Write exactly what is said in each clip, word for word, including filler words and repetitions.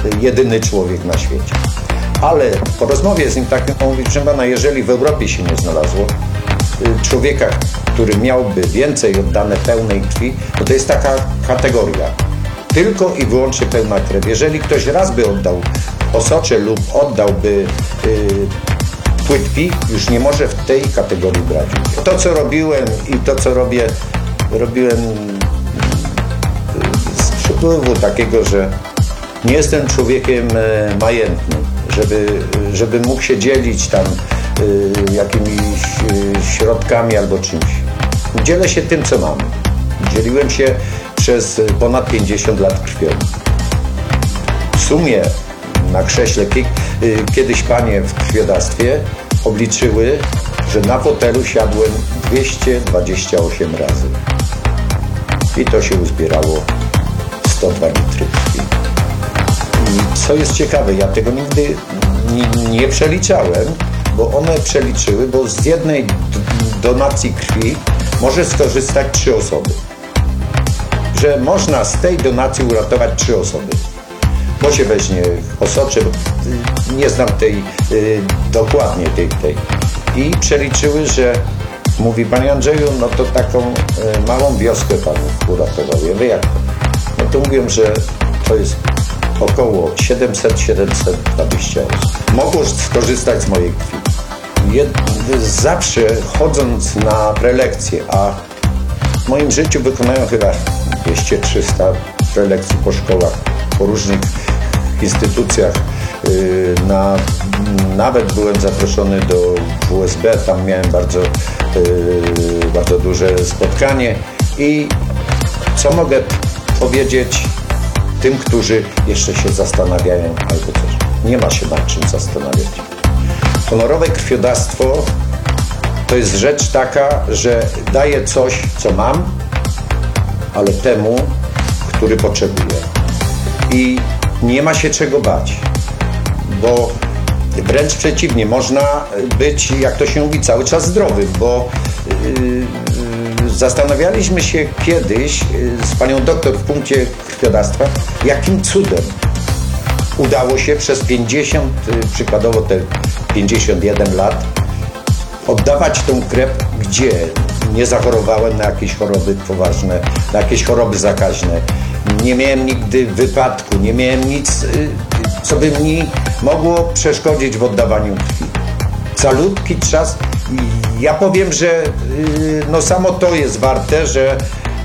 jedyny człowiek na świecie. Ale po rozmowie z nim tak mówi, że pana, jeżeli w Europie się nie znalazło człowieka, który miałby więcej oddane pełnej krwi, to to jest taka kategoria. Tylko i wyłącznie pełna krew. Jeżeli ktoś raz by oddał osocze lub oddałby yy, płytki, już nie może w tej kategorii brać. To, co robiłem i to, co robię, robiłem z przypływu takiego, że nie jestem człowiekiem majętnym, żeby, żeby mógł się dzielić tam y, jakimiś y, środkami albo czymś. Dzielę się tym, co mam. Dzieliłem się przez ponad pięćdziesiąt lat krwią. W sumie na krześle y, kiedyś panie w krwiodawstwie obliczyły, że na fotelu siadłem dwieście dwadzieścia osiem razy. I to się uzbierało sto dwa litry krwi. I co jest ciekawe, ja tego nigdy nie, nie przeliczałem, bo one przeliczyły, bo z jednej donacji krwi może skorzystać trzy osoby. Że można z tej donacji uratować trzy osoby. Bo się weźmie osocze, nie znam tej y, dokładnie tej, tej. I przeliczyły, że mówi, panie Andrzeju, no to taką y, małą wioskę pan uratował. Ja wiem jak to. No to mówią, że to jest około siedemset do siedemset dwudziestu osób. Mogło skorzystać z mojej krwi. Jed, zawsze chodząc na prelekcje, a w moim życiu wykonają chyba dwieście trzysta prelekcji po szkołach, po różnych instytucjach. Na, nawet byłem zaproszony do W S B, tam miałem bardzo, bardzo duże spotkanie. I co mogę powiedzieć tym, którzy jeszcze się zastanawiają albo coś? Nie ma się nad czym zastanawiać. Honorowe krwiodawstwo to jest rzecz taka, że daję coś, co mam, ale temu, który potrzebuje. I nie ma się czego bać, bo wręcz przeciwnie, można być, jak to się mówi, cały czas zdrowym, bo yy, zastanawialiśmy się kiedyś z panią doktor w punkcie krwiodawstwa, jakim cudem udało się przez pięćdziesiąt, przykładowo te pięćdziesiąt jeden lat, oddawać tą krew, gdzie nie zachorowałem na jakieś choroby poważne, na jakieś choroby zakaźne. Nie miałem nigdy wypadku, nie miałem nic, co by mi mogło przeszkodzić w oddawaniu krwi. Calutki czas. Ja powiem, że no samo to jest warte, że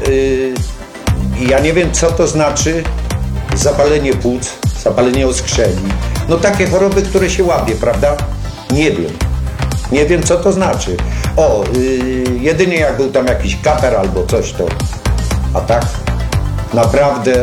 ja nie wiem, co to znaczy zapalenie płuc, zapalenie oskrzeli. No takie choroby, które się łapie, prawda? Nie wiem. Nie wiem, co to znaczy. O, yy, jedynie jak był tam jakiś katar albo coś, to... A tak, naprawdę,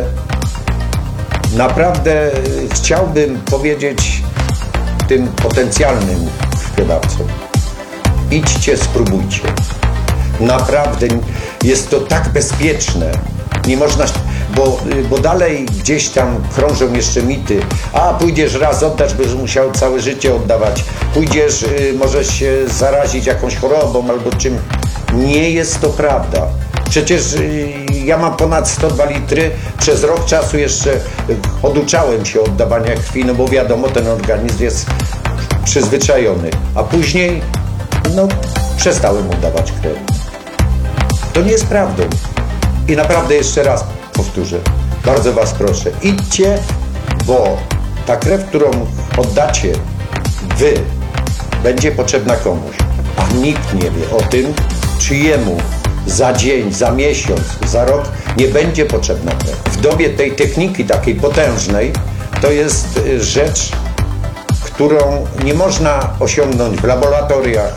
naprawdę chciałbym powiedzieć tym potencjalnym krwiodawcom. Idźcie, spróbujcie. Naprawdę jest to tak bezpieczne. Nie można... Bo, bo dalej gdzieś tam krążą jeszcze mity. A pójdziesz raz, oddasz, będziesz musiał całe życie oddawać. Pójdziesz, y, możesz się zarazić jakąś chorobą albo czym. Nie jest to prawda. Przecież y, ja mam ponad sto dwa litry. Przez rok czasu jeszcze y, oduczałem się oddawania krwi, no bo wiadomo, ten organizm jest przyzwyczajony. A później, no, przestałem oddawać krew. To nie jest prawdą. I naprawdę jeszcze raz powtórzę, bardzo was proszę, idźcie, bo ta krew, którą oddacie wy, będzie potrzebna komuś, a nikt nie wie o tym, czyjemu za dzień, za miesiąc, za rok nie będzie potrzebna krew. W dobie tej techniki takiej potężnej to jest rzecz, którą nie można osiągnąć w laboratoriach.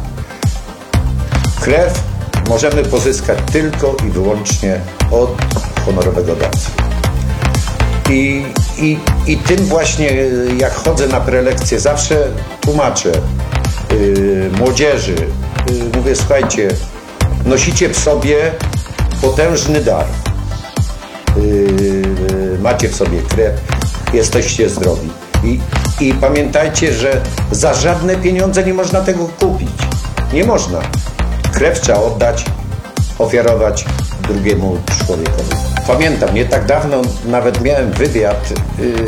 Krew możemy pozyskać tylko i wyłącznie od honorowego dawcy. I, i, i tym właśnie, jak chodzę na prelekcje, zawsze tłumaczę yy, młodzieży, yy, mówię, słuchajcie, nosicie w sobie potężny dar. Yy, yy, macie w sobie krew, jesteście zdrowi. I, I pamiętajcie, że za żadne pieniądze nie można tego kupić. Nie można. Krew trzeba oddać, ofiarować drugiemu człowiekowi. Pamiętam, nie tak dawno nawet miałem wywiad